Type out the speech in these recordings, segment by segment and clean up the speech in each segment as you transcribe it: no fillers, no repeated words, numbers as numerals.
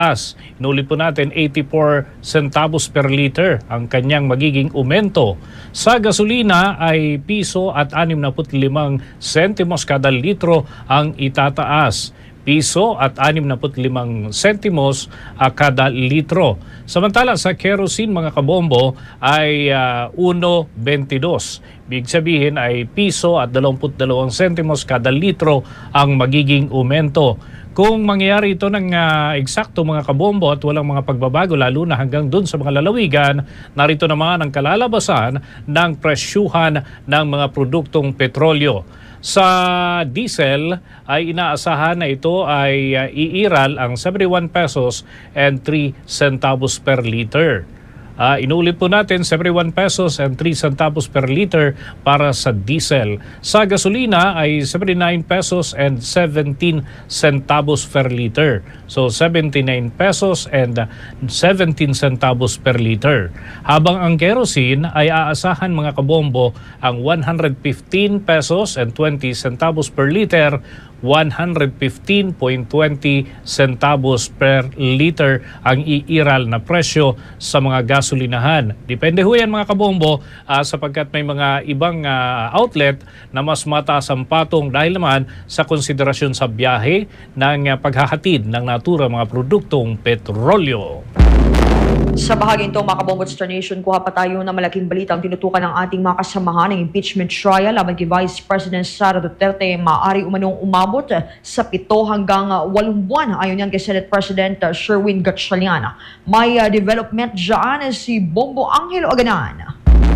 Inulit po natin, 84 centavos per liter ang kanyang magiging aumento. Sa gasolina ay piso at 65 sentimos kada litro ang itataas. Piso at 65 sentimos kada litro. Samantala sa kerosene mga kabombo ay 1.22. Ibig sabihin ay piso at 22 sentimos kada litro ang magiging aumento. Kung mangyayari ito ng eksakto mga kabombo at walang mga pagbabago lalo na hanggang dun sa mga lalawigan, narito naman ang kalalabasan ng presyuhan ng mga produktong petrolyo. Sa diesel ay inaasahan na ito ay iiral ang 71 pesos and 3 centavos per liter. Inulit po natin 71 pesos and 3 centavos per liter para sa diesel. Sa gasolina ay 79 pesos and 17 centavos per liter. So 79 pesos and 17 centavos per liter. Habang ang kerosene ay aasahan mga kabombo ang 115 pesos and 20 centavos per liter, 115.20 centavos per liter ang iiral na presyo sa mga gasolinahan. Depende ho yan mga kabombo sapagkat may mga ibang outlet na mas mataas ang patong dahil naman sa konsiderasyon sa biyahe ng paghahatid ng natura mga produktong petrolyo. Sa bahaging ito, mga kabombo Star Nation, kuha pa tayo ng malaking balita ang tinutukan ng ating mga kasamahan ng impeachment trial laban kay Vice President Sara Duterte maaari umanong umabot sa 7 hanggang 8 buwan. Ayon yan kay Senate President Sherwin Gatchalian. May development dyan si Bombo Angelo Aganan.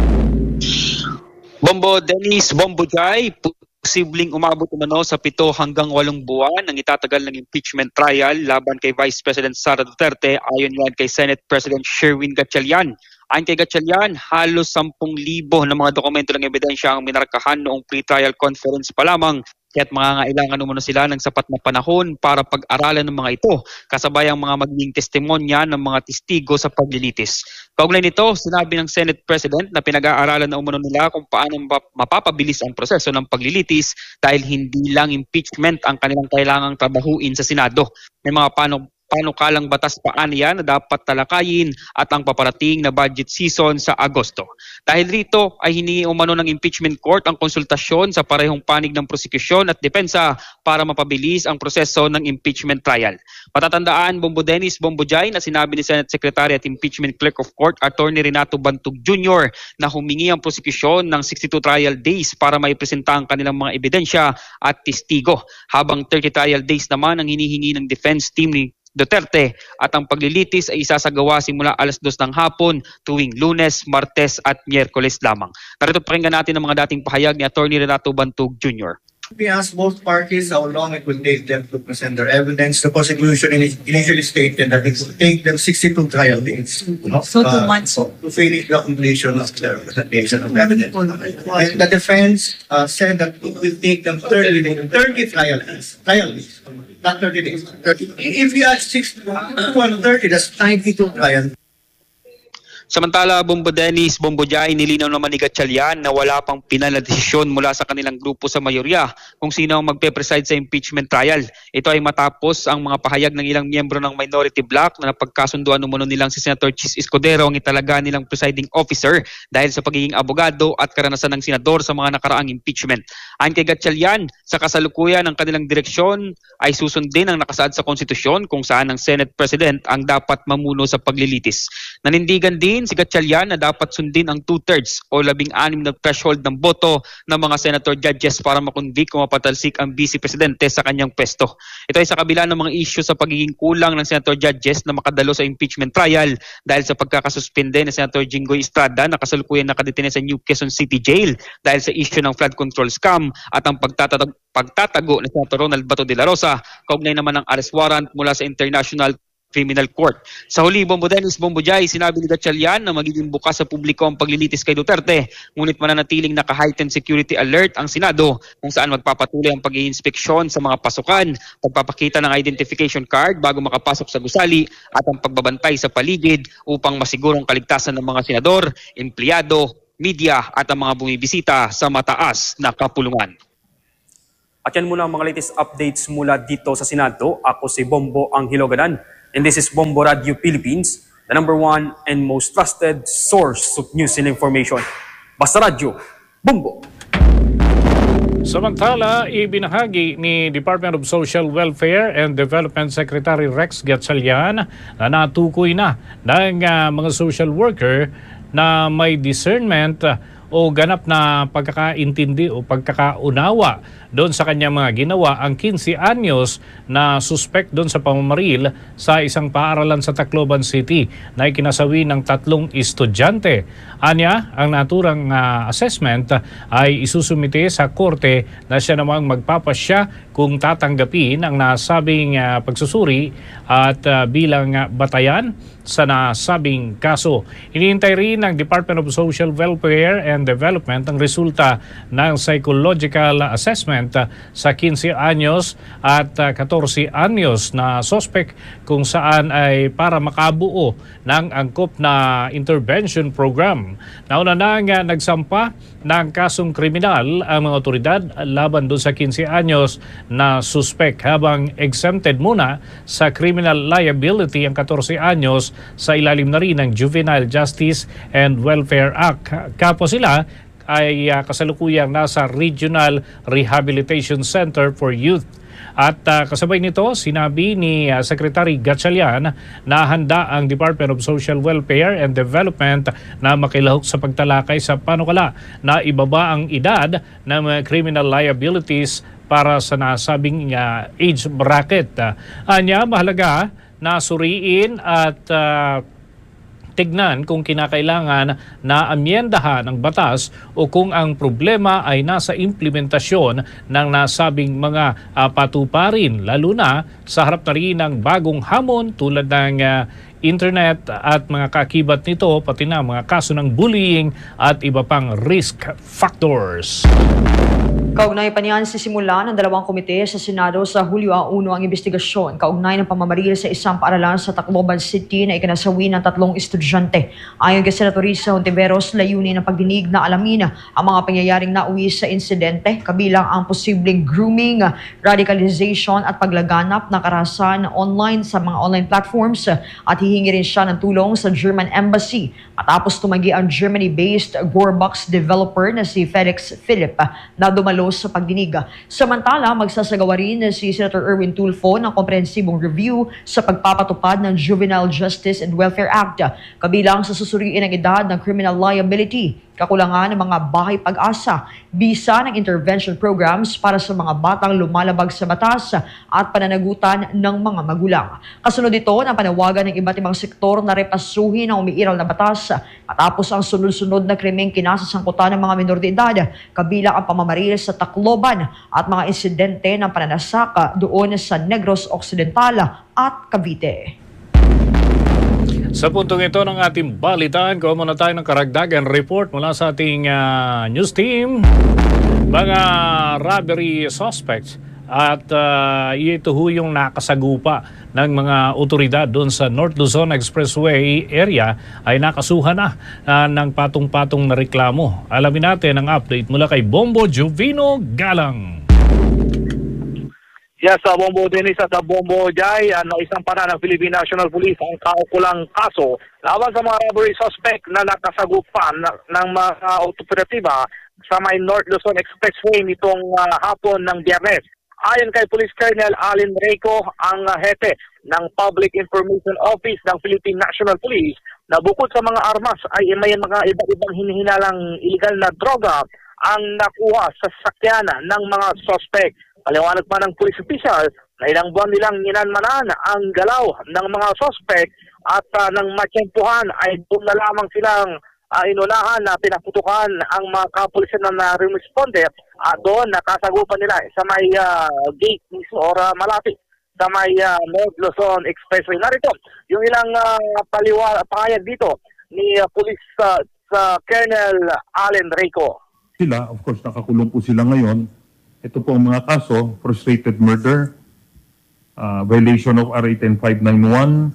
Bombo Dennis, Bombo Jai, posibleng umabot umano sa 7 hanggang 8 buwan ang itatagal ng impeachment trial laban kay Vice President Sara Duterte ayon yan kay Senate President Sherwin Gatchalian. Ayon kay Gatchalian, halos 10,000 na mga dokumento ng ebidensya ang minarkahan noong pre-trial conference pa lamang. Kaya't mangangailangan umano sila ng sapat na panahon para pag-aralan ng mga ito, kasabay ang mga magiging testimonya ng mga testigo sa paglilitis. Kaugnay nito, sinabi ng Senate President na pinag-aaralan na umano nila kung paano mapapabilis ang proseso ng paglilitis dahil hindi lang impeachment ang kanilang kailangang trabahuin sa Senado. May mga panukalang batas pa niya na dapat talakayin at ang paparating na budget season sa Agosto. Dahil rito ay hiningi umano ng impeachment court ang konsultasyon sa parehong panig ng prosekusyon at depensa para mapabilis ang proseso ng impeachment trial. Matatandaan, Bombo Dennis, Bombo Jai, na sinabi ni Senate Secretary at Impeachment Clerk of Court Attorney Renato Bantug Jr. na humingi ang prosekusyon ng 62 trial days para maipresenta ang kanilang mga ebidensya at testigo, habang 30 trial days naman ang hinihingi ng defense team ni Duterte at ang paglilitis ay isasagawa simula alas 2 ng hapon tuwing Lunes, Martes at Miyerkules lamang. Narito pakinggan natin ang mga dating pahayag ni Attorney Renato Bantug Jr. We asked both parties how long it will take them to present their evidence. The prosecution initially stated that it will take them 62 trial days. So 2 months. To finish the completion of their presentation of evidence. And the defense said that it will take them 30 trial days. Not 30 days. 30. If you add 6 to 130, that's 92 trial days. Samantala, Bombo Dennis, Bombo Jai, nilinaw naman ni Gatchalian na wala pang pinal na desisyon mula sa kanilang grupo sa mayorya kung sino ang magpe-preside sa impeachment trial. Ito ay matapos ang mga pahayag ng ilang miyembro ng minority bloc na napagkasunduan umano nilang si Senator Chis Escudero ang italaga nilang presiding officer dahil sa pagiging abogado at karanasan ng senador sa mga nakaraang impeachment. Ayon kay Gatchalian, sa kasalukuyan ng kanilang direksyon ay susundin ang nakasaad sa konstitusyon kung saan ang Senate President ang dapat mamuno sa paglilitis. Nanindigan din si Gatchalian na dapat sundin ang 2/3 o 16 na threshold ng boto ng mga senator judges para makonvict o mapatalsik ang vice presidente sa kanyang pwesto. Ito ay sa kabila ng mga issue sa pagiging kulang ng senator judges na makadalo sa impeachment trial dahil sa pagkakasuspende ni Senator Jinggoy Estrada na kasalukuyan nakadetene sa New Quezon City Jail dahil sa issue ng flood control scam at ang pagtatago ni Senator Ronald Bato de la Rosa, kaugnay naman ng arrest warrant mula sa International Criminal Court. Sa huli, Bombo Dennis, Bombo Jai, sinabi ni Gatchalian na magiging bukas sa publiko ang paglilitis kay Duterte, ngunit mananatiling naka-heightened security alert ang Senado kung saan magpapatuloy ang pag-iinspeksyon sa mga pasukan, pagpapakita ng identification card bago makapasok sa gusali at ang pagbabantay sa paligid upang masigurong kaligtasan ng mga senador, empleyado, media at ang mga bumibisita sa mataas na kapulungan. At yan muna ang mga latest updates mula dito sa Senado. Ako si Bombo Angelo Gadan. And this is Bombo Radio Philippines, the #1 and most trusted source of news and information. Basta Radio, Bombo! Samantala, ibinahagi ni Department of Social Welfare and Development Secretary Rex Gatchalian na natukoy na ng mga social worker na may discernment o ganap na pagkakaintindi o pagkakaunawa doon sa kanyang mga ginawa ang 15 anyos na suspect doon sa pamamaril sa isang paaralan sa Tacloban City na ikinasawi ng 3 estudyante. Anya, ang naturang assessment ay isusumite sa korte na siya namang magpapasya kung tatanggapin ang nasabing pagsusuri at bilang batayan sa nasabing kaso. Hinihintay rin ng Department of Social Welfare and Development ang resulta ng psychological assessment sa 15 anyos at 14 anyos na suspect kung saan ay para makabuo ng angkop na intervention program. Nauna nang nagsampa ng kasong kriminal ang mga otoridad laban doon sa 15 anyos na suspect habang exempted muna sa criminal liability ang 14 anyos sa ilalim na rin ng Juvenile Justice and Welfare Act. Kapwa sila ay kasalukuyang nasa Regional Rehabilitation Center for Youth. At kasabay nito, sinabi ni Secretary Gatchalian na handa ang Department of Social Welfare and Development na makilahok sa pagtalakay sa panukala na ibaba ang edad ng criminal liabilities para sa nasabing age bracket. Anya, mahalaga na suriin at tignan kung kinakailangan na amyendahan ang batas o kung ang problema ay nasa implementasyon ng nasabing mga patuparin, lalo na sa harap na rin ng bagong hamon tulad ng internet at mga kakibat nito, pati na mga kaso ng bullying at iba pang risk factors. Kaugnay pa niyan, sisimula ng 2 komite sa Senado sa Hulyo 1 ang investigasyon kaugnay ng pamamaril sa isang paaralan sa Tacloban City na ikinasawi ng 3 estudyante. Ayon kay Senator Risa Hontiveros, layunin ng pagdinig na alamin ang mga pangyayaring nauwi sa insidente, kabilang ang posibleng grooming, radicalization at paglaganap ng karahasan online sa mga online platforms at hihingi rin siya ng tulong sa German Embassy matapos tumanggi ang Germany-based Gorebox developer na si Felix Philip na dumalo sa pagdinig. Samantala, magsasagawa rin si Senator Erwin Tulfo ng komprehensibong review sa pagpapatupad ng Juvenile Justice and Welfare Act, kabilang sa susuriin ang edad ng criminal liability, kakulangan ng mga bahay pag-asa, bisa ng intervention programs para sa mga batang lumalabag sa batas at pananagutan ng mga magulang. Kasunod ito na panawagan ng iba't ibang sektor na repasuhin ang umiiral na batas matapos ang sunod-sunod na krimeng kinasasangkutan ng mga minor de edad, kabilang ang pamamaril sa Tacloban at mga insidente ng pananasaka doon sa Negros Occidental at Cavite. Sa puntong ito ng ating balitaan, kuha muna tayo ng karagdagan report mula sa ating news team. Mga robbery suspects at ito ho yung nakasagupa ng mga otoridad doon sa North Luzon Expressway area ay nakasuhan na ng patong-patong na reklamo. Alamin natin ang update mula kay Bombo Jovino Galang. Yes, Bombo Dennis at Bombo Jai, isang para ng Philippine National Police ang kaukulang kaso laban sa mga robbery suspect na nakasagupan ng mga operatiba sa may North Luzon Expressway nitong hapon ng Biyernes. Ayon kay Police Colonel Allen Reyco, ang hepe ng Public Information Office ng Philippine National Police, na bukod sa mga armas ay may mga iba't ibang hinihinalang illegal na droga ang nakuha sa sakyan ng mga suspect. Paliwanag pa ng police official na ilang buwan nilang minanmanan ang galaw ng mga suspect at nang matsyempuhan ay doon na lamang silang inunahan na pinaputukan ang mga kapulisan na na-responde at doon nakasagupan nila sa may gate mismo or malapit sa may North Luzon Expressway. Narito yung ilang pahayag dito ni Police sa Colonel Allen Reyco. Sila, of course, nakakulong po sila ngayon. Ito po ang mga kaso: frustrated murder, violation of RA 10591,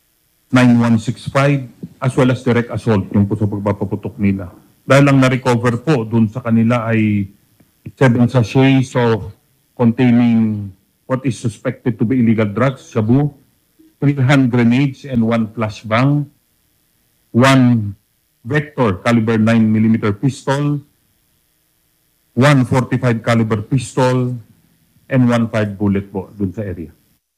9165, as well as direct assault, yung po sa pagpapaputok nila. Dahil ang na-recover po dun sa kanila ay 7 sachets of containing what is suspected to be illegal drugs, shabu, 3 hand grenades and 1 flashbang, 1 Vector caliber 9mm pistol, 1 .45 caliber pistol, and 1 5 bullet po dun sa area.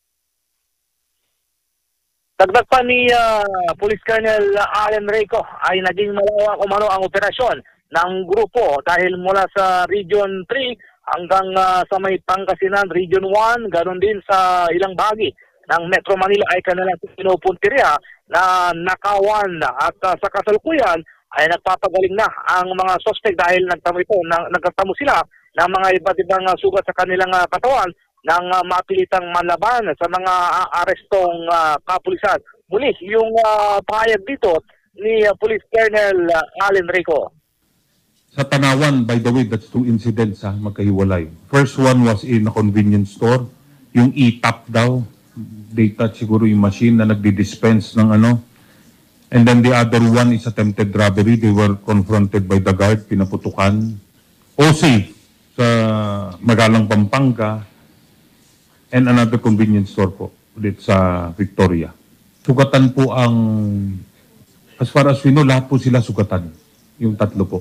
Dagdag pa ni Police Colonel Allen Rico ay naging malawak umano ang operasyon ng grupo dahil mula sa Region 3 hanggang sa may Pangasinan Region 1, ganoon din sa ilang bahagi ng Metro Manila ay kanilang pinupuntirya na nakawan at sa kasalukuyan ay nagpapagaling na ang mga suspect dahil nagtamo sila ng mga iba't ibang sugat sa kanilang katawan ng mapilitang manlaban sa mga arestong kapulisan. Muli, yung pahayag dito ni Police Colonel Allen Rico. Sa Tanawan, by the way, that's 2 incidents magkahiwalay. First one was in a convenience store, yung e-tap daw. They touch siguro yung machine na nagdi-dispense ng ano. And then the other one is attempted robbery. They were confronted by the guard, pinaputukan. OC sa Magalang, Pampanga. And another convenience store po, ulit sa Victoria. Sugatan po ang, as far as we know, lahat po sila sugatan. Yung tatlo po.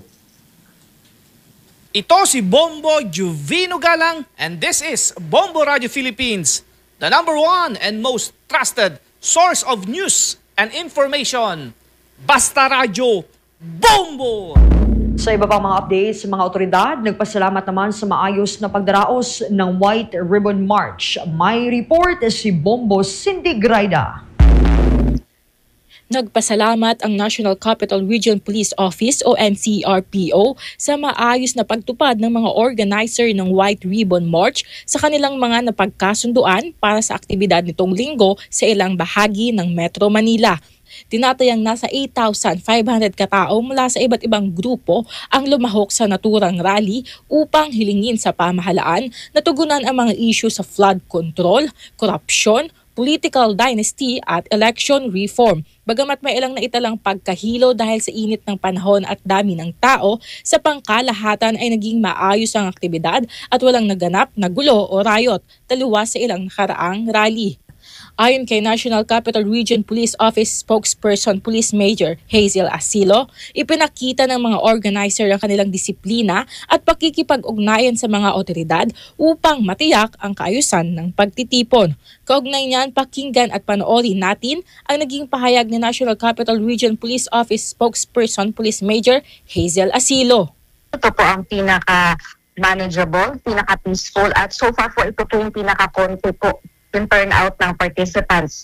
Ito si Bombo Juvino Galang and this is Bombo Radio Philippines, the #1 and most trusted source of news and information. Basta Radio Bombo! Sa iba pang mga updates, mga otoridad nagpasalamat naman sa maayos na pagdaraos ng White Ribbon March. May report si Bombo Cindy Graida. Nagpasalamat ang National Capital Region Police Office o NCRPO sa maayos na pagtupad ng mga organizer ng White Ribbon March sa kanilang mga napagkasunduan para sa aktibidad nitong linggo sa ilang bahagi ng Metro Manila. Tinatayang nasa 8,500 katao mula sa iba't ibang grupo ang lumahok sa naturang rally upang hilingin sa pamahalaan na tugunan ang mga issue sa flood control, korupsyon, political dynasty at election reform. Bagamat may ilang naitalang pagkahilo dahil sa init ng panahon at dami ng tao, sa pangkalahatan ay naging maayos ang aktibidad at walang naganap na gulo o riot taliwas sa ilang nakaraang rally. Ayon kay National Capital Region Police Office spokesperson Police Major Hazel Asilo, ipinakita ng mga organizer ang kanilang disiplina at pakikipag-ugnayan sa mga otoridad upang matiyak ang kaayusan ng pagtitipon. Kaugnay niyan, pakinggan at panoorin natin ang naging pahayag ni National Capital Region Police Office spokesperson Police Major Hazel Asilo. Ito po ang pinaka-manageable, pinaka-peaceful at so far po ito po yung pinaka-konti po yung turnout ng participants.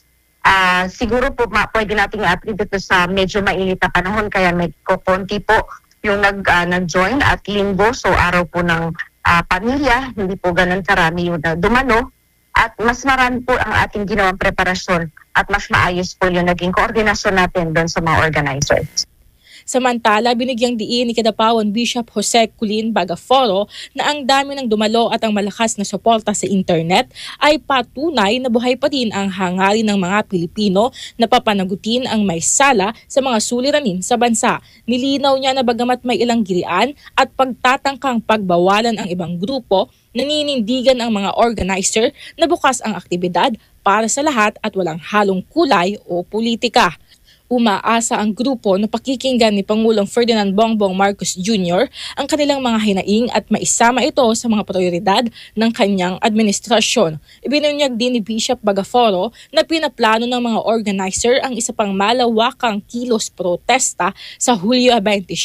Siguro po pwede natin i-attribute ito sa medyo mainit na panahon kaya may konti po yung nag-join at linggo, so araw po ng pamilya, hindi po ganun karami yung dumalo at mas marami po ang ating ginawang preparasyon at mas maayos po yung naging koordinasyon natin doon sa mga organizers. Samantala, binigyang diin ni Kadapawan Bishop Jose Culin Bagaforo na ang dami ng dumalo at ang malakas na suporta sa internet ay patunay na buhay pa din ang hangarin ng mga Pilipino na papanagutin ang may sala sa mga suliranin sa bansa. Nilinaw niya na bagamat may ilang girian at pagtatangkang pagbawalan ang ibang grupo, naninindigan ang mga organizer na bukas ang aktibidad para sa lahat at walang halong kulay o politika. Umaasa ang grupo na pakikinggan ni Pangulong Ferdinand Bongbong Marcos Jr. ang kanilang mga hinaing at maisama ito sa mga prioridad ng kanyang administrasyon. Ibinunyag din ni Bishop Bagaforo na pinaplano ng mga organizer ang isa pang malawakang kilos protesta sa Hulyo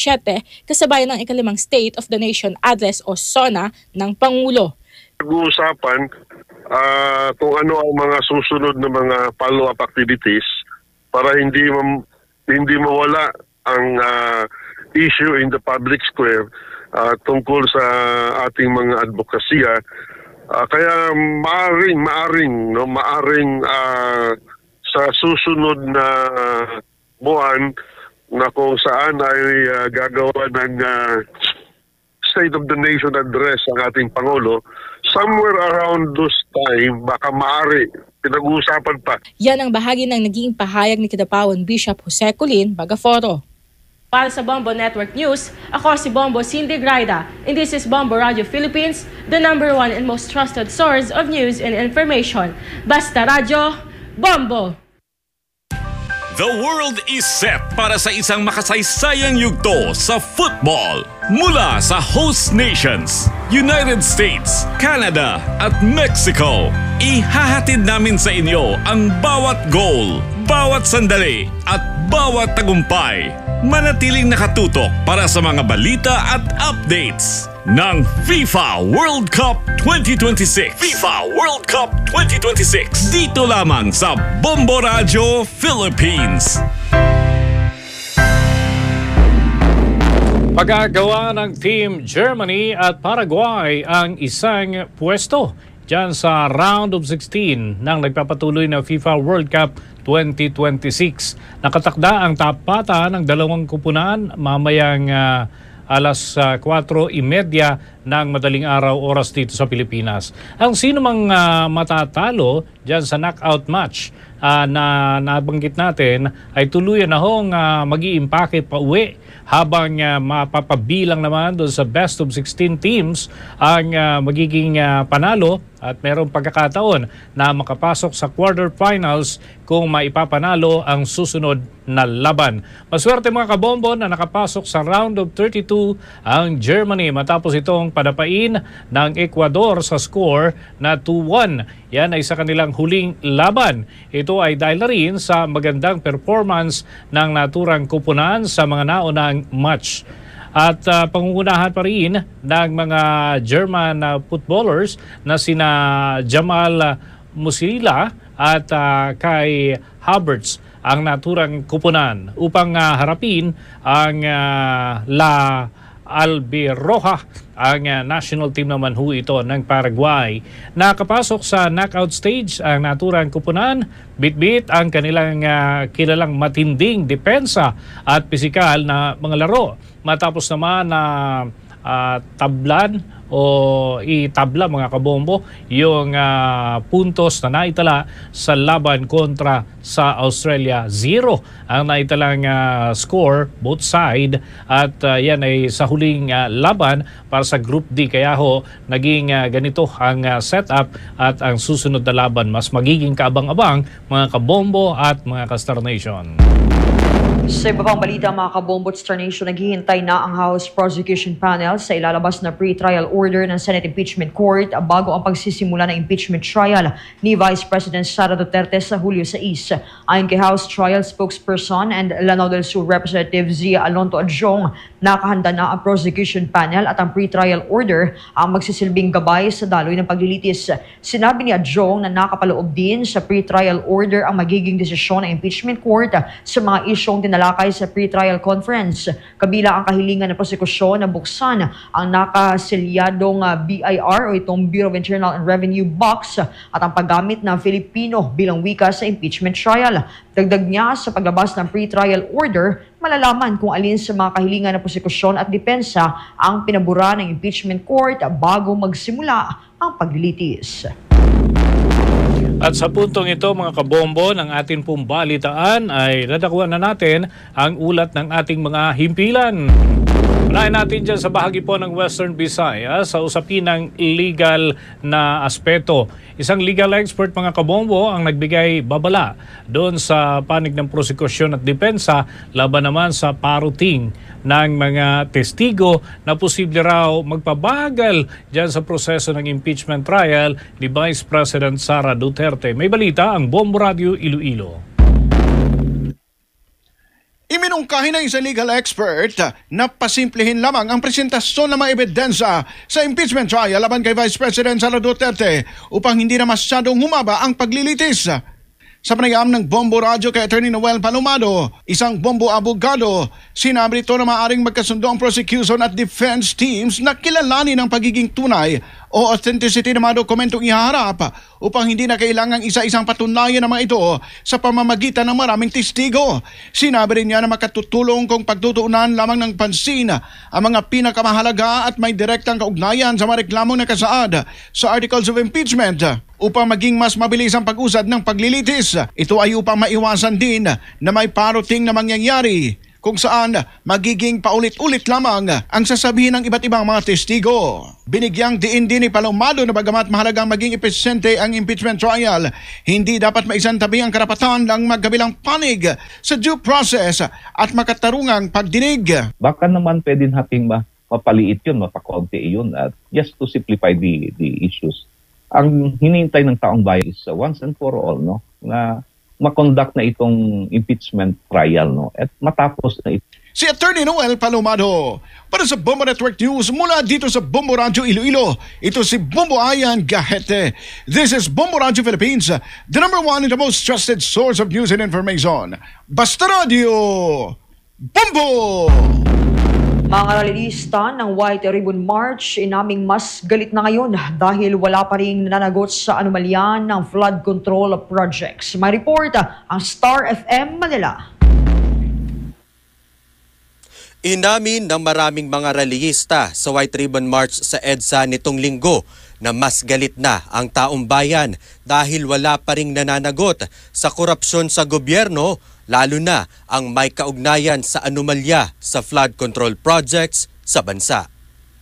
27 kasabay ng ikalimang State of the Nation Address o SONA ng Pangulo. Pag-uusapan kung ano ang mga susunod na mga follow-up activities para hindi mawala ang issue in the public square tungkol sa ating mga advokasya. Kaya maaring sa susunod na buwan na kung saan ay gagawa ng State of the Nation Address ang ating Pangulo, somewhere around those time, baka maaari pinag-uusapan pa. Yan ang bahagi ng naging pahayag ni Kadapawan Bishop Jose Culin Bagaforo. Para sa Bombo Network News, ako si Bombo Cindy Graida, and this is Bombo Radio Philippines, the #1 and most trusted source of news and information. Basta Radio Bombo! The world is set para sa isang makasaysayang yugto sa football. Mula sa host nations, United States, Canada at Mexico, ihahatid namin sa inyo ang bawat goal, bawat sandali at bawat tagumpay. Manatiling nakatutok para sa mga balita at updates ng FIFA World Cup 2026. FIFA World Cup 2026. Dito lamang sa Bombo Radio Philippines. Pagagawa ng Team Germany at Paraguay ang isang pwesto dyan sa round of 16 ng nagpapatuloy na FIFA World Cup 2026. Nakatakda ang tapata ng dalawang kupunan mamayang alas 4:30 ng madaling araw oras dito sa Pilipinas. Ang sino mang matatalo dyan sa knockout match na nabanggit natin ay tuluyan na hong mag-iimpake pa uwi habang mapapabilang naman doon sa best of 16 teams ang magiging panalo at mayroong pagkakataon na makapasok sa quarterfinals kung maipapanalo ang susunod na laban. Maswerte mga kabombo na nakapasok sa round of 32 ang Germany matapos itong padapain ng Ecuador sa score na 2-1. Yan ay sa kanilang huling laban. Ito ay dahil na rin sa magandang performance ng naturang kupunan sa mga naunang match. At pangungunahan pa rin ng mga German footballers na sina Jamal Musiala at Kai Havertz ang naturang kupunan upang harapin ang La Albirroja, ang national team naman ho ito ng Paraguay. Nakapasok sa knockout stage ang naturang kupunan, bit-bit ang kanilang kilalang matinding depensa at pisikal na mga laro. Matapos naman na tablan o itabla mga kabombo yung puntos na naitala sa laban kontra sa Australia. 0 ang naitalang score both side at yan ay sa huling laban para sa Group D. Kaya ho naging ganito ang setup at ang susunod na laban mas magiging kaabang-abang mga kabombo at mga ka-Star Nation. Sa iba pang balita mga kabombo at Star Nation, naghihintay na ang House Prosecution Panel sa ilalabas na pre-trial order ng Senate Impeachment Court bago ang pagsisimula ng impeachment trial ni Vice President Sara Duterte sa Hulyo 6. Ayon kay House Trial Spokesperson and Lanao del Sur Representative Zia Alonto Adjong, nakahanda na ang prosecution panel at ang pre-trial order ang magsisilbing gabay sa daloy ng paglilitis. Sinabi ni Adjong na nakapaloob din sa pre-trial order ang magiging desisyon ng impeachment court sa mga isyong tinalakay sa pre-trial conference. Kabila ang kahilingan ng prosekusyon na buksan ang nakasilyadong BIR o itong Bureau of Internal and Revenue Box at ang paggamit ng Filipino bilang wika sa impeachment trial. Dagdag niya, sa paglabas ng pre-trial order, malalaman kung alin sa mga kahilingan ng prosekusyon at depensa ang pinabura ng impeachment court bago magsimula ang paglilitis. At sa puntong ito mga kabombo ng ating pong balitaan ay nadakwan na natin ang ulat ng ating mga himpilan. Unahin natin dyan sa bahagi po ng Western Visayas sa usapin ng legal na aspeto. Isang legal expert mga kabombo ang nagbigay babala doon sa panig ng prosekusyon at depensa laban naman sa paruting ng mga testigo na posible raw magpabagal dyan sa proseso ng impeachment trial ni Vice President Sara Duterte. May balita ang Bombo Radio Iloilo. Iminungkahi ng isang legal expert na pasimplihin lamang ang presentasyon ng mga ebidensya sa impeachment trial laban kay Vice President Sara Duterte upang hindi na masyadong humaba ang paglilitis. Sa panayam ng Bombo Radio kay Attorney Noel Palomado, isang bombo abogado, sinabi nito na maaaring magkasundo ang prosecution at defense teams na kilalanin ang pagiging tunay o authenticity ng mga dokumentong ihaharap upang hindi na kailangang isa-isang patunayan ng mga ito sa pamamagitan ng maraming testigo. Sinabi rin niya na makatutulong kung pagtutuunan lamang ng pansin ang mga pinakamahalaga at may direktang kaugnayan sa mga reklamong nakasaad sa Articles of Impeachment upang maging mas mabilis ang pag-usad ng paglilitis. Ito ay upang maiwasan din na may paruting na mangyayari kung saan magiging paulit-ulit lamang ang sasabihin ng iba't ibang mga testigo. Binigyang diin din ni Palomado na bagamat mahalagang maging epesyente ang impeachment trial, hindi dapat maisantabi ang karapatan ng magkabilang panig sa due process at makatarungang pagdinig. Baka naman pwede nating mapaliit yun, mapakonti yun, at just to simplify the issues. Ang hinihintay ng taong bayan is once and for all, no, na makonduct na itong impeachment trial, no, at matapos na ito. Si Attorney Noel Palomado para sa Bombo Network News mula dito sa Bombo Radio Iloilo. Ito si Bombo Ayan Gahete. This is Bombo Radio Philippines, the #1 and the most trusted source of news and information. Basta Radio Bombo! Mga rallyista ng White Ribbon March, inaming mas galit na ngayon dahil wala pa rin nananagot sa anomalyan ng flood control projects. May report ang Star FM Manila. Inamin ng maraming mga rallyista sa White Ribbon March sa EDSA nitong linggo na mas galit na ang taong bayan dahil wala pa ring nananagot sa korupsyon sa gobyerno, lalo na ang may kaugnayan sa anomalya sa flood control projects sa bansa.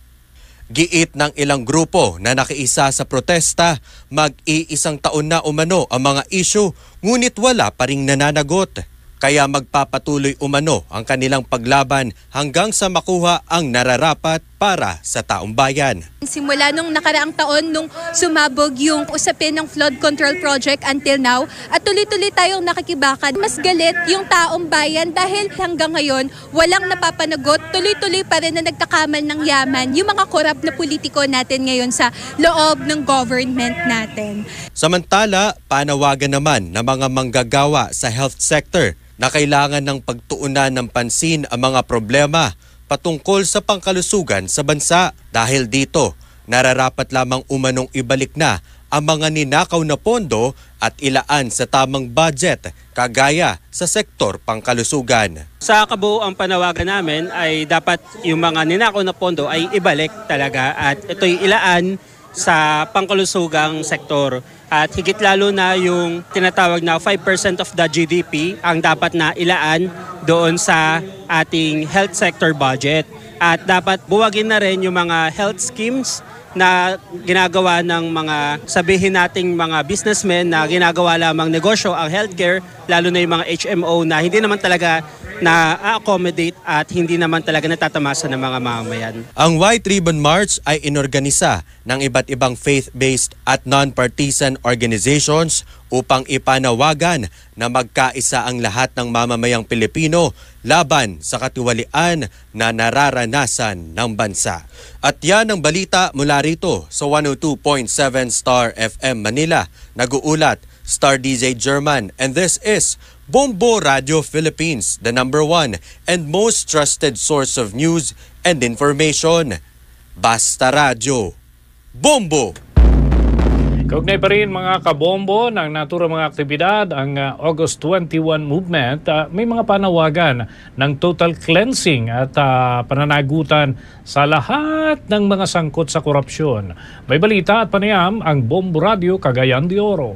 Giit ng ilang grupo na nakiisa sa protesta, mag-iisang taon na umano ang mga issue, ngunit wala pa ring nananagot. Kaya magpapatuloy umano ang kanilang paglaban hanggang sa makuha ang nararapat para sa taong bayan. Simula nung nakaraang taon nung sumabog yung usapin ng flood control project until now at tuloy-tuloy tayong nakikibakad. Mas galit yung taong bayan dahil hanggang ngayon walang napapanagot, tuloy-tuloy pa rin na nagkakamal ng yaman yung mga korap na politiko natin ngayon sa loob ng government natin. Samantala, panawagan naman ng mga manggagawa sa health sector na kailangan ng pagtuunan ng pansin ang mga problema patungkol sa pangkalusugan sa bansa. Dahil dito, nararapat lamang umanong ibalik na ang mga ninakaw na pondo at ilaan sa tamang budget kagaya sa sektor pangkalusugan. Sa kabuuang panawagan namin ay dapat yung mga ninakaw na pondo ay ibalik talaga at ito'y ilaan sa pangkalusugang sektor. At higit lalo na yung tinatawag na 5% of the GDP ang dapat na ilaan doon sa ating health sector budget. At dapat buwagin na rin yung mga health schemes na ginagawa ng mga sabihin nating mga businessmen na ginagawa lamang negosyo ang healthcare, lalo na yung mga HMO na hindi naman talaga na-accommodate at hindi naman talaga natatamasa ng mga mamamayan. Ang White Ribbon March ay inorganisa ng iba't ibang faith-based at non-partisan organizations upang ipanawagan na magkaisa ang lahat ng mamamayang Pilipino laban sa katiwalian na nararanasan ng bansa. At yan ang balita mula rito sa 102.7 Star FM Manila. Nag-uulat Star DJ German, and this is Bombo Radio Philippines, the #1 and most trusted source of news and information. Basta Radio Bombo! Kaugnay pa rin mga kabombo ng naturang mga aktibidad ang August 21 movement. May mga panawagan ng total cleansing at pananagutan sa lahat ng mga sangkot sa korupsyon. May balita at panayam ang Bombo Radio Cagayan de Oro.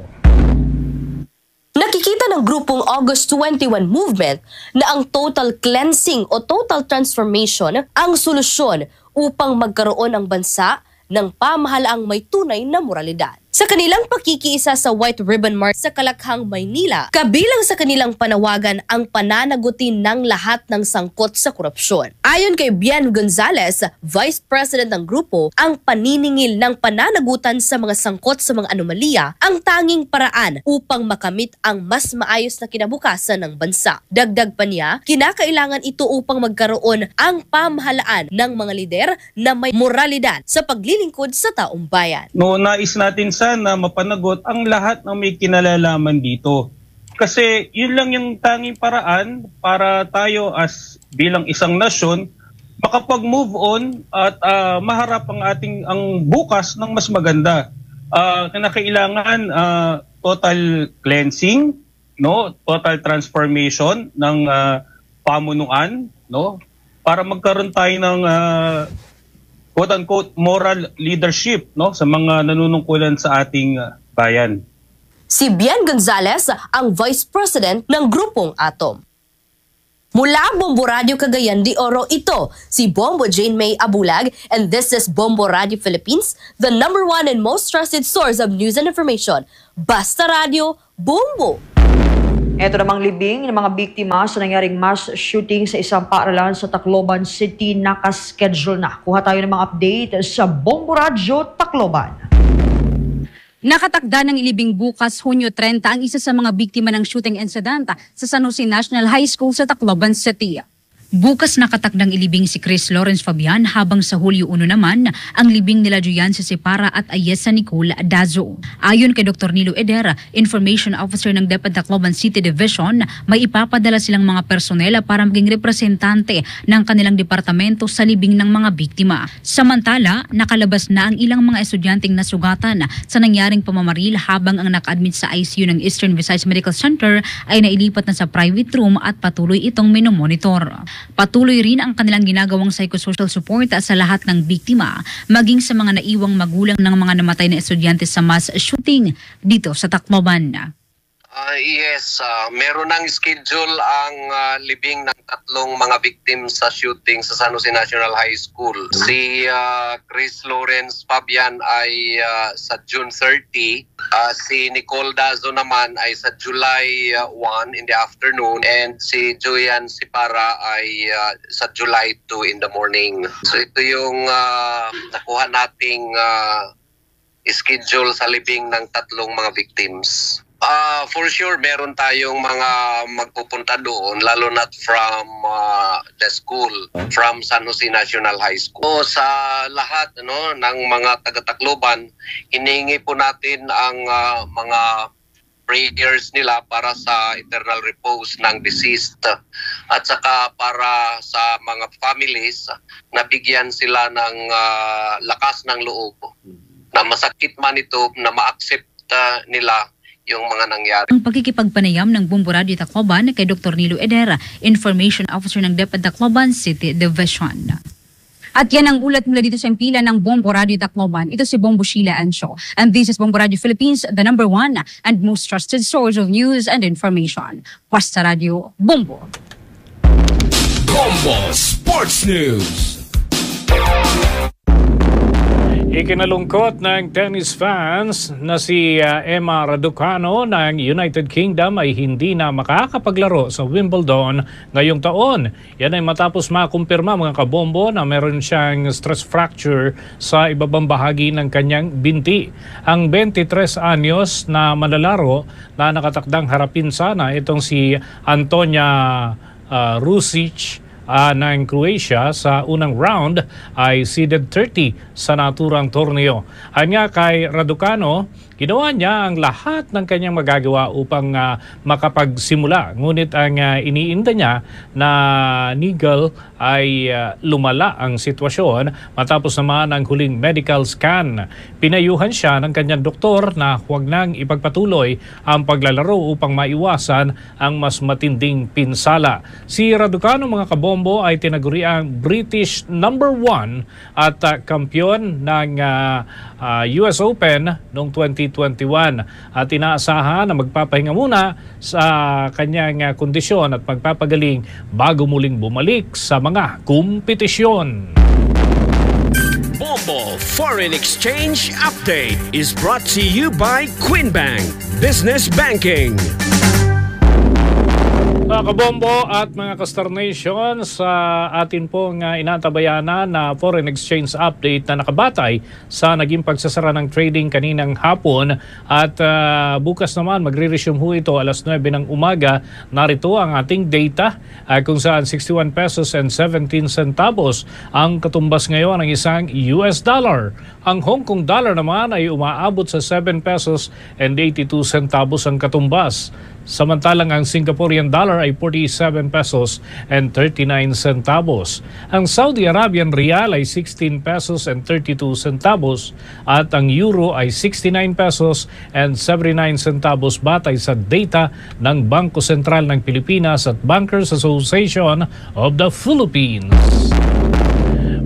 Nakikita ng grupong August 21 movement na ang total cleansing o total transformation ang solusyon upang magkaroon ang bansa ng pamahalaang may tunay na moralidad. Sa kanilang pakikiisa sa White Ribbon March sa Kalakhang, Maynila, kabilang sa kanilang panawagan ang pananagutin ng lahat ng sangkot sa korupsyon. Ayon kay Bian Gonzales, Vice President ng grupo, ang paniningil ng pananagutan sa mga sangkot sa mga anomalya ang tanging paraan upang makamit ang mas maayos na kinabukasan ng bansa. Dagdag pa niya, kinakailangan ito upang magkaroon ang pamahalaan ng mga lider na may moralidad sa paglilingkod sa taong bayan. Nais natin sana mapanagot ang lahat ng may kinalalaman dito. Kasi yun lang yung tanging paraan para tayo as bilang isang nasyon makapag-move on at maharap ang bukas ng mas maganda. Kinakailangan total cleansing, no, total transformation ng pamunuan, no, para magkaroon tayo ng quote-unquote moral leadership, no, sa mga nanunungkulan sa ating bayan. Si Bian Gonzales ang Vice President ng Grupong Atom. Mula Bombo Radio Cagayan de Oro, ito si Bombo Jane May Abulag, and this is Bombo Radio Philippines, the #1 and most trusted source of news and information. Basta Radio, Bombo! Ito namang libing ng mga biktima sa nangyaring mass shooting sa isang paaralan sa Tacloban City nakaschedule na. Kuha tayo ng mga update sa Bombo Radio Tacloban. Nakatakda ng ilibing bukas, Hunyo 30, ang isa sa mga biktima ng shooting incident sa San Jose National High School sa Tacloban City. Bukas nakatakdang ilibing si Chris Lawrence Fabian, habang sa Hulyo 1 naman ang libing nila Julian Sisipara at Ayesa Nicole Dazo. Ayon kay Dr. Nilo Eder, Information Officer ng DepEd Tacloban City Division, may ipapadala silang mga personela para maging representante ng kanilang departamento sa libing ng mga biktima. Samantala, nakalabas na ang ilang mga estudyanteng nasugatan sa nangyaring pamamaril, habang ang naka-admit sa ICU ng Eastern Visayas Medical Center ay nailipat na sa private room at patuloy itong minomonitor. Patuloy rin ang kanilang ginagawang psychosocial support sa lahat ng biktima, maging sa mga naiwang magulang ng mga namatay na estudyante sa mass shooting dito sa Tacloban. Yes, meron ng schedule ang libing ng 3 mga victim sa shooting sa San Jose National High School. Si Chris Lawrence Fabian ay sa June 30, si Nicole Dazo naman ay sa July 1 in the afternoon, and si Julian Sipara ay sa July 2 in the morning. So ito yung nakuha nating schedule sa libing ng 3 mga victims. For sure, meron tayong mga magpupunta doon, lalo na from the school, from San Jose National High School. So, sa lahat ng mga taga-Tacloban, hiningi po natin ang mga prayers nila para sa eternal repose ng deceased, at saka para sa mga families na bigyan sila ng lakas ng loob, na masakit man ito, na ma-accept nila yung mga nangyari. Ang pagkikipagpanayam ng Bombo Radio Tacloban kay Dr. Nilo Eder, Information Officer ng DepEd Tacloban City Division. At yan ang ulat mula dito sa impila ng Bombo Radio Tacloban. Ito si Bombo Sheila Ancho. And this is Bombo Radio Philippines, the #1 and most trusted source of news and information. Basta Radio, Bombo. Bombo Sports News. Ikinalungkot ng tennis fans na si Emma Raducanu ng United Kingdom ay hindi na makakapaglaro sa Wimbledon ngayong taon. Yan ay matapos makumpirma, mga kabombo, na meron siyang stress fracture sa ibabang bahagi ng kanyang binti. Ang 23 anyos na manlalaro na nakatakdang harapin sana itong si Antonia Rusic ng Croatia sa unang round ay seeded 30 sa naturang torneo. Anya kay Raducanu, ginawa niya ang lahat ng kanyang magagawa upang makapagsimula. Ngunit ang iniinda niya na niggle ay lumala ang sitwasyon matapos naman ang huling medical scan. Pinayuhan siya ng kanyang doktor na huwag nang ipagpatuloy ang paglalaro upang maiwasan ang mas matinding pinsala. Si Raducanu, mga kabombo, ay tinaguriang British #1 at kampiyon ng US Open noong 2021 at inaasahan na magpapahinga muna sa kanyang kondisyon at magpapagaling bago muling bumalik sa mga kompetisyon. Bombo Foreign Exchange Update is brought to you by Queen Bank Business Banking. Mga kabombo at mga Kastar Nation, sa atin pong inatabayanan na foreign exchange update na nakabatay sa naging pagsasara ng trading kaninang hapon, at bukas naman magre-resume ho ito alas 9 ng umaga. Narito ang ating data kung saan 61 pesos and 17 centavos ang katumbas ngayon ng isang US dollar. Ang Hong Kong dollar naman ay umaabot sa 7 pesos and 82 centavos ang katumbas. Samantalang ang Singaporean dollar ay 47 pesos and 39 centavos. Ang Saudi Arabian Riyal ay 16 pesos and 32 centavos at ang euro ay 69 pesos and 79 centavos batay sa data ng Bangko Sentral ng Pilipinas at Bankers Association of the Philippines.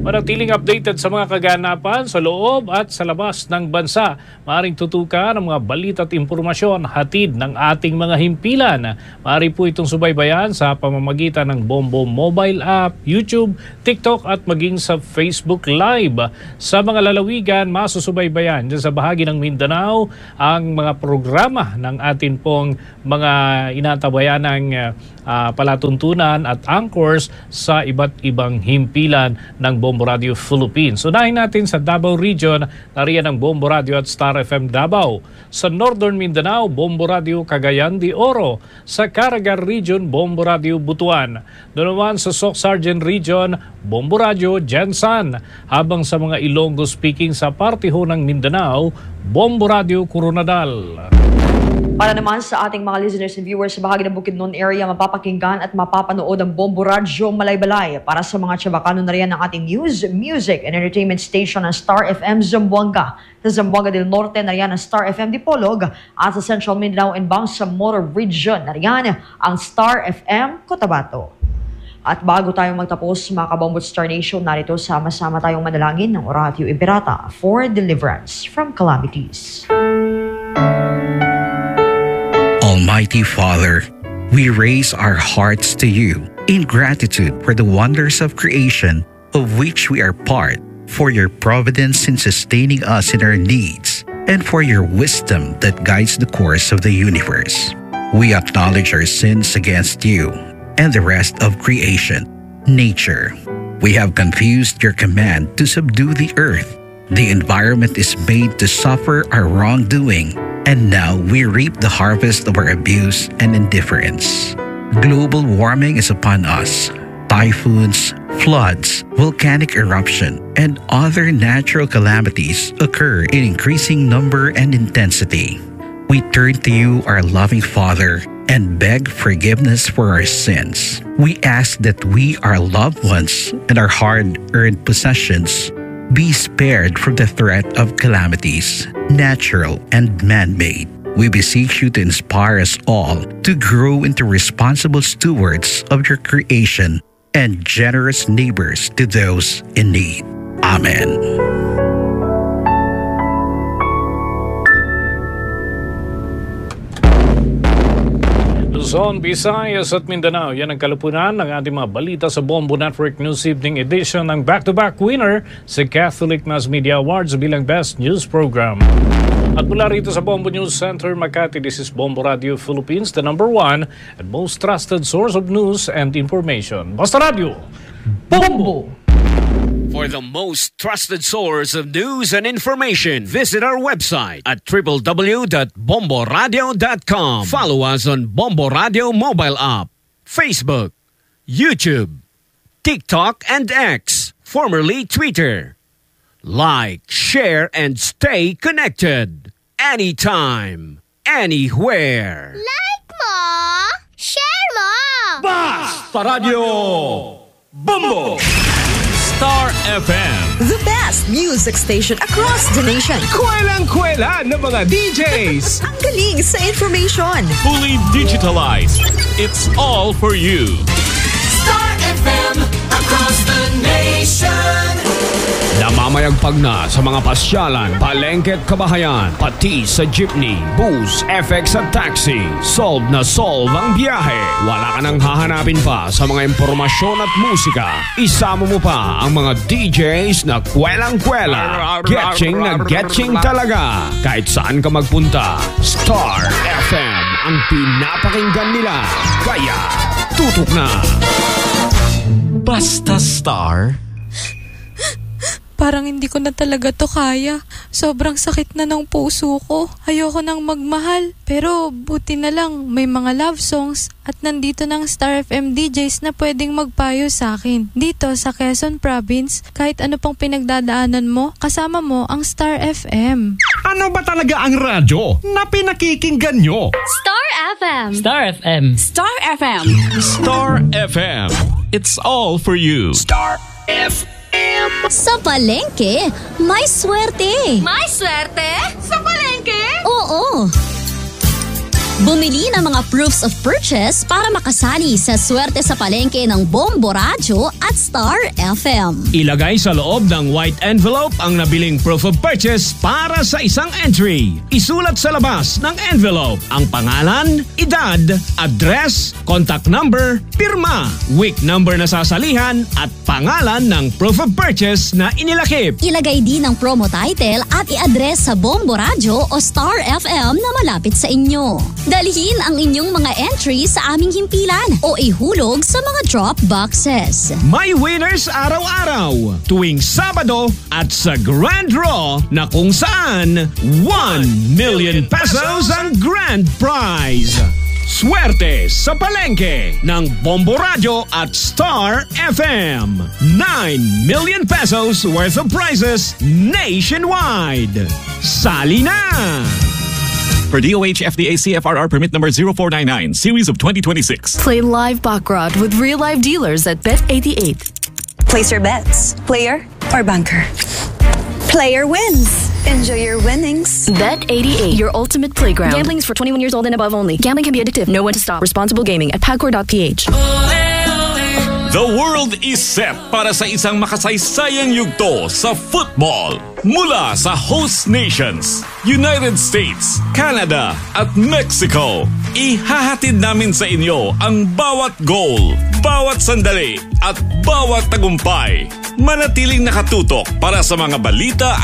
Manatiling updated sa mga kaganapan sa loob at sa labas ng bansa. Maaring tutukan ang mga balita at impormasyon hatid ng ating mga himpilan. Maaari po itong subaybayan sa pamamagitan ng Bombo mobile app, YouTube, TikTok at maging sa Facebook Live. Sa mga lalawigan, masusubaybayan dyan sa bahagi ng Mindanao ang mga programa ng atin pong mga inatabayan ng palatuntunan at anchors sa iba't ibang himpilan ng Bombo Radio Philippines. Unahin natin sa Davao Region, nariyan ang Bombo Radio at Star FM Davao. Sa Northern Mindanao, Bombo Radio Cagayan de Oro. Sa Caraga Region, Bombo Radio Butuan. Doon naman sa Soc Sargent Region, Bombo Radio Jensan. Habang sa mga Ilonggo speaking sa parte ho ng Mindanao, Bombo Radio Coronadal. Para naman sa ating mga listeners and viewers sa bahagi ng Bukidnon area, mapapakinggan at mapapanood ang Bombo Radio Malaybalay. Para sa mga Chavacano na riyan ng ating news, music and entertainment station ng Star FM Zamboanga. Sa Zamboanga del Norte na riyan ang Star FM Dipolog at sa Central Mindanao and Bangsamoro Region na riyan ang Star FM Cotabato. At bago tayong magtapos, mga Kabombo Star Nation, narito sama-sama tayong manalangin ng Oratio Iberata for deliverance from calamities. Almighty Father, we raise our hearts to you in gratitude for the wonders of creation of which we are part, for your providence in sustaining us in our needs, and for your wisdom that guides the course of the universe. We acknowledge our sins against you and the rest of creation, nature. We have confused your command to subdue the earth. The environment is made to suffer our wrongdoing, and now we reap the harvest of our abuse and indifference. Global warming is upon us. Typhoons, floods, volcanic eruption, and other natural calamities occur in increasing number and intensity. We turn to you, our loving Father, and beg forgiveness for our sins. We ask that we, our loved ones, and our hard-earned possessions be spared from the threat of calamities, natural and man-made. We beseech you to inspire us all to grow into responsible stewards of your creation and generous neighbors to those in need. Amen. Luzon, Visayas at Mindanao. Yan ang kalupunan ng ating mga balita sa Bombo Network News Evening Edition ng back-to-back winner sa Catholic Mass Media Awards bilang Best News Program. At mula rito sa Bombo News Center, Makati, this is Bombo Radio Philippines, the #1 and most trusted source of news and information. Basta Radio, Bombo! For the most trusted source of news and information, visit our website at www.bomboradio.com. Follow us on Bombo Radio mobile app, Facebook, YouTube, TikTok, and X, formerly Twitter. Like, share, and stay connected. Anytime, anywhere. Like mo, share mo. Basta Radio Bombo! Star FM. The best music station across the nation. Kwelang-kwela ng mga DJs. Ang galing sa information. Fully digitalized. It's all for you. Star FM across the nation. Namamayagpag na sa mga pasyalan, palengke at kabahayan, pati sa jeepney, bus, FX at taxi. Solve na solve ang biyahe. Wala ka nang hahanapin pa sa mga impormasyon at musika. Isama mo pa ang mga DJs na kwelang-kwela. Getching na getching talaga. Kahit saan ka magpunta, Star FM ang pinapakinggan nila. Kaya, tutok na! Basta Star. Parang hindi ko na talaga to kaya. Sobrang sakit na ng puso ko. Ayoko nang magmahal. Pero buti na lang may mga love songs at nandito ng Star FM DJs na pwedeng magpayo sa akin. Dito sa Quezon Province, kahit ano pang pinagdadaanan mo, kasama mo ang Star FM. Ano ba talaga ang radyo na pinakikinggan nyo? Star FM. Star FM. Star FM. Star FM. It's all for you. Star FM. Sa palengke, may swerte. May swerte? Sa palengke? Oo. Bumili ng mga proofs of purchase para makasali sa Swerte sa Palengke ng Bombo Radio at Star FM. Ilagay sa loob ng white envelope ang nabiling proof of purchase para sa isang entry. Isulat sa labas ng envelope ang pangalan, edad, address, contact number, pirma, week number na sasalihan at pangalan ng proof of purchase na inilakip. Ilagay din ang promo title at i-address sa Bombo Radio o Star FM na malapit sa inyo. Dalhin ang inyong mga entries sa aming himpilan o ihulog sa mga drop boxes. May winners araw-araw tuwing Sabado at sa Grand Draw na kung saan 1 million pesos ang grand prize. Swerte sa Palengke ng Bombo Radio at Star FM. 9 million pesos worth of prizes nationwide. Sali na! For DOH FDA CFRR permit number 0499, series of 2026. Play live baccarat with real live dealers at Bet88. Place your bets. Player or banker? Player wins. Enjoy your winnings. Bet88, your ultimate playground. Gambling is for 21 years old and above only. Gambling can be addictive. Know when to stop. Responsible gaming at pagcor.ph. The world is set para sa isang makasaysayang yugto sa football. Mula sa host nations, United States, Canada at Mexico. Ihahatid namin sa inyo ang bawat goal, bawat sandali at bawat tagumpay. Manatiling nakatutok para sa mga balita